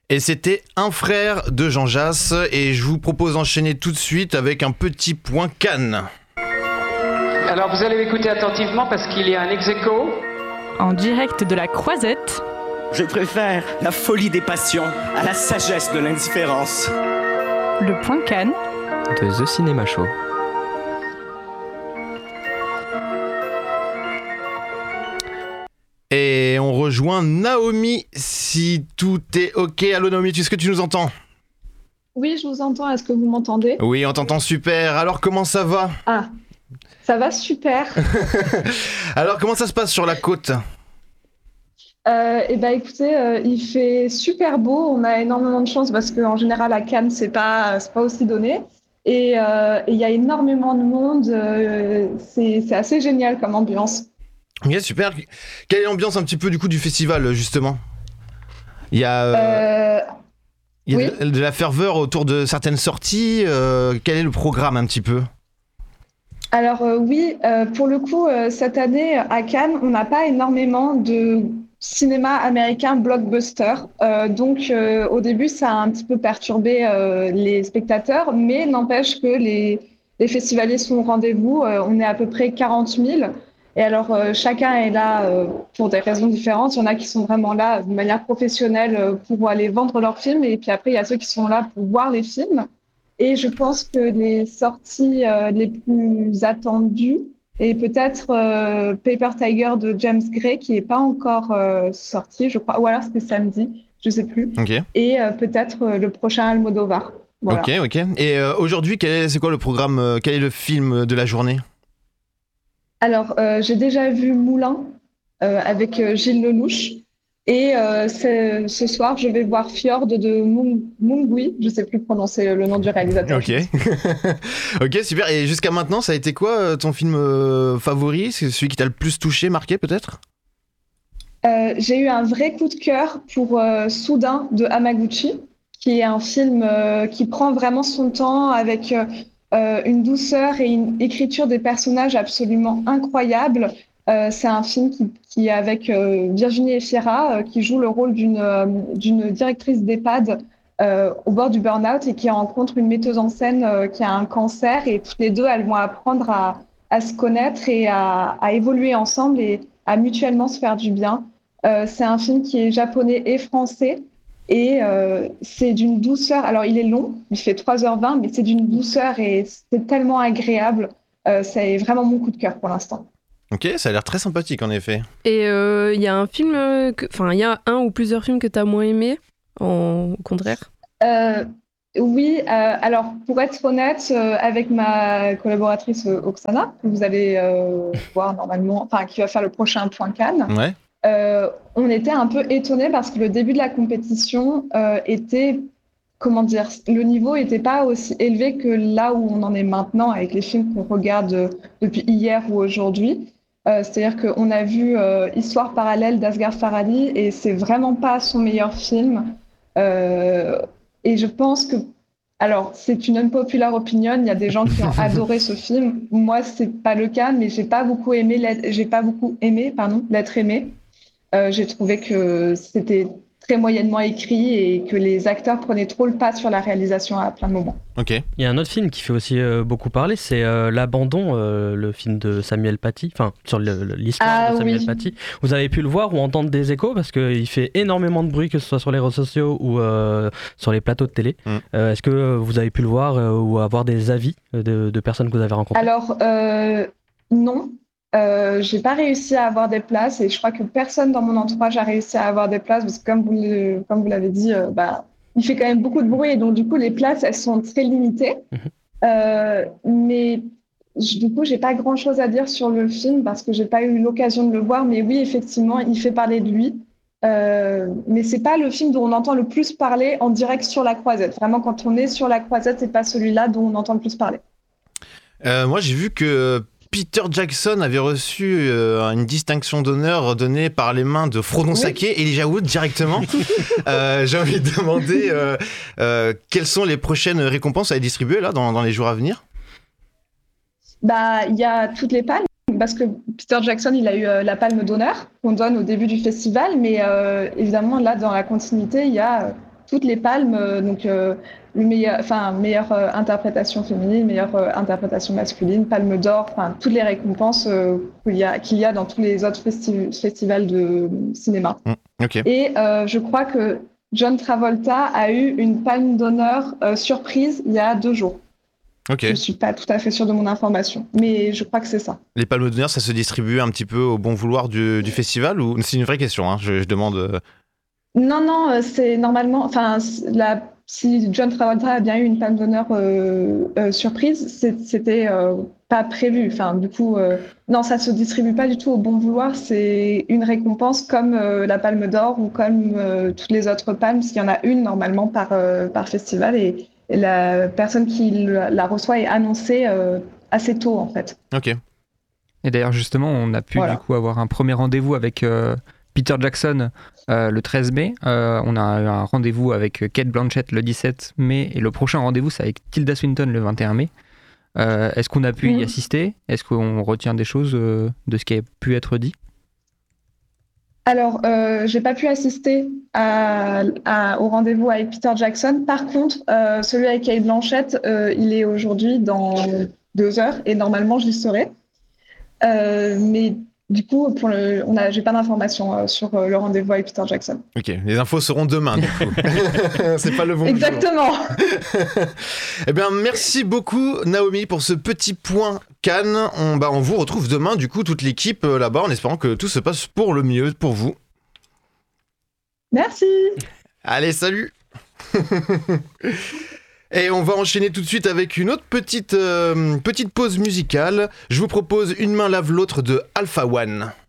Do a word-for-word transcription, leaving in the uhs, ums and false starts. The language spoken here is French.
Et c'était Un frère de Jean Jass. Et je vous propose d'enchaîner tout de suite avec un petit point Cannes. Alors vous allez m'écouter attentivement parce qu'il y a un ex-aequo. En direct de la Croisette. Je préfère la folie des passions à la sagesse de l'indifférence. Le point Cannes. De The Cinema Show. Et on rejoint Naomi, si tout est ok. Allô Naomi, est-ce que tu nous entends ? Oui, je vous entends. Est-ce que vous m'entendez ? Oui, on t'entend super. Alors comment ça va ? Ah, ça va super. Alors comment ça se passe sur la côte ? euh, Eh ben, écoutez, euh, il fait super beau. On a énormément de chance parce qu'en général à Cannes, c'est pas, c'est pas aussi donné. Et il euh, y a énormément de monde. Euh, c'est, c'est assez génial comme ambiance. Ok, super. Quelle est l'ambiance un petit peu du coup du festival justement ? Il y a, euh, euh, il y a oui. de, de la ferveur autour de certaines sorties. Euh, quel est le programme un petit peu ? Alors euh, oui, euh, pour le coup, euh, cette année à Cannes, on n'a pas énormément de cinéma américain blockbuster. Euh, donc euh, au début, ça a un petit peu perturbé euh, les spectateurs, mais n'empêche que les, les festivaliers sont au rendez-vous. Euh, on est à peu près quarante mille. Et alors, euh, chacun est là euh, pour des raisons différentes. Il y en a qui sont vraiment là de manière professionnelle euh, pour aller vendre leurs films. Et puis après, il y a ceux qui sont là pour voir les films. Et je pense que les sorties euh, les plus attendues, et peut-être euh, Paper Tiger de James Gray, qui n'est pas encore euh, sorti, je crois. Ou alors c'était samedi, je ne sais plus. Ok. Et euh, peut-être euh, le prochain Almodovar. Voilà. Ok, ok. Et euh, aujourd'hui, quel est, c'est quoi le programme euh, Quel est le film de la journée ? Alors, euh, j'ai déjà vu Moulin euh, avec euh, Gilles Lelouch. Et euh, ce soir, je vais voir Fjord de Mung- Mungui. Je ne sais plus prononcer le nom du réalisateur. Ok. Ok, super. Et jusqu'à maintenant, ça a été quoi euh, ton film euh, favori ? C'est celui qui t'a le plus touché, marqué peut-être ? Euh, j'ai eu un vrai coup de cœur pour euh, Soudain de Hamaguchi, qui est un film euh, qui prend vraiment son temps avec euh, euh, une douceur et une écriture des personnages absolument incroyable. Euh, c'est un film qui, qui est avec euh, Virginie Efira, euh, qui joue le rôle d'une, euh, d'une directrice d'EHPAD euh, au bord du burn-out et qui rencontre une metteuse en scène euh, qui a un cancer. Et toutes les deux, elles vont apprendre à, à se connaître et à, à évoluer ensemble et à mutuellement se faire du bien. Euh, c'est un film qui est japonais et français. Et euh, c'est d'une douceur. Alors, il est long, il fait trois heures vingt, mais c'est d'une douceur et c'est tellement agréable. Euh, c'est vraiment mon coup de cœur pour l'instant. Ok, ça a l'air très sympathique en effet. Et il euh, y a un film, enfin, il y a un ou plusieurs films que tu as moins aimé, en au contraire euh, Oui, euh, alors pour être honnête, euh, avec ma collaboratrice euh, Oksana, que vous allez euh, voir normalement, enfin, qui va faire le prochain point Cannes. Ouais. Euh, on était un peu étonnés parce que le début de la compétition euh, était, comment dire, le niveau n'était pas aussi élevé que là où on en est maintenant avec les films qu'on regarde euh, depuis hier ou aujourd'hui. Euh, c'est-à-dire qu'on a vu euh, Histoire parallèle d'Asghar Farhadi et c'est vraiment pas son meilleur film. Euh, et je pense que, alors c'est une unpopular opinion, il y a des gens qui ont adoré ce film. Moi, c'est pas le cas, mais j'ai pas beaucoup aimé, j'ai pas beaucoup aimé, pardon, L'être aimé. Euh, j'ai trouvé que c'était très moyennement écrit et que les acteurs prenaient trop le pas sur la réalisation à plein de moments. Ok. Il y a un autre film qui fait aussi euh, beaucoup parler, c'est euh, L'Abandon, euh, le film de Samuel Paty, enfin sur le, le, l'histoire Ah, de Samuel oui. Paty. Vous avez pu le voir ou entendre des échos parce qu'il fait énormément de bruit, que ce soit sur les réseaux sociaux ou euh, sur les plateaux de télé. Mm. Euh, est-ce que vous avez pu le voir euh, ou avoir des avis de, de personnes que vous avez rencontrées ? Alors, euh, non. Euh, j'ai pas réussi à avoir des places et je crois que personne dans mon entourage a réussi à avoir des places parce que comme vous, le, comme vous l'avez dit, euh, bah, il fait quand même beaucoup de bruit et donc du coup les places elles sont très limitées. Mmh. Euh, mais je, du coup j'ai pas grand chose à dire sur le film parce que j'ai pas eu l'occasion de le voir. Mais oui, effectivement, il fait parler de lui. Euh, mais c'est pas le film dont on entend le plus parler en direct sur la Croisette. Vraiment, quand on est sur la Croisette, c'est pas celui-là dont on entend le plus parler. Euh, moi, j'ai vu que Peter Jackson avait reçu euh, une distinction d'honneur donnée par les mains de Frodon oui. Sake et Elijah Wood directement. euh, j'ai envie de demander euh, euh, quelles sont les prochaines récompenses à être distribuées là, dans, dans les jours à venir. Bah, il y a toutes les palmes, parce que Peter Jackson, il a eu euh, la palme d'honneur qu'on donne au début du festival, mais euh, évidemment, là, dans la continuité, il y a toutes les palmes, euh, donc euh, le meilleur, enfin meilleure euh, interprétation féminine, meilleure euh, interprétation masculine, Palme d'Or, enfin toutes les récompenses euh, qu'il y a qu'il y a dans tous les autres festi- festivals de cinéma. Mmh, ok. Et euh, je crois que John Travolta a eu une Palme d'Honneur euh, surprise il y a deux jours. Ok. Je suis pas tout à fait sûre de mon information, mais je crois que c'est ça. Les palmes d'honneur, ça se distribue un petit peu au bon vouloir du, du festival ou c'est une vraie question, hein, je, je demande. euh, Non, non, euh, c'est normalement, enfin, c- la, si John Travolta a bien eu une Palme d'Honneur euh, euh, surprise, c'est- c'était euh, pas prévu. Enfin, du coup, euh, non, ça se distribue pas du tout au bon vouloir. C'est une récompense comme euh, la Palme d'Or ou comme euh, toutes les autres palmes. S'il y en a une normalement par euh, par festival et, et la personne qui la, la reçoit est annoncée euh, assez tôt en fait. Ok. Et d'ailleurs, justement, on a pu Voilà. du coup avoir un premier rendez-vous avec euh, Peter Jackson euh, le treize mai. Euh, on a eu un rendez-vous avec Cate Blanchett le dix-sept mai. Et le prochain rendez-vous, c'est avec Tilda Swinton le vingt et un mai. Euh, est-ce qu'on a pu y Mhm. assister ? Est-ce qu'on retient des choses euh, de ce qui a pu être dit ? Alors, euh, j'ai pas pu assister à, à- au rendez-vous avec Peter Jackson. Par contre, euh, celui avec Cate Blanchett, euh, il est aujourd'hui dans deux heures et normalement j'y serai. Euh, mais du coup, pour le, on a, j'ai pas d'informations euh, sur euh, le rendez-vous avec Peter Jackson. Ok, les infos seront demain du coup. C'est pas le bon jour. Exactement. Eh bien, merci beaucoup Naomi pour ce petit point Cannes. On, bah, on vous retrouve demain, du coup, toute l'équipe euh, là-bas, en espérant que tout se passe pour le mieux pour vous. Merci. Allez, salut. Et on va enchaîner tout de suite avec une autre petite, euh, petite pause musicale. Je vous propose Une main lave l'autre de Alpha One.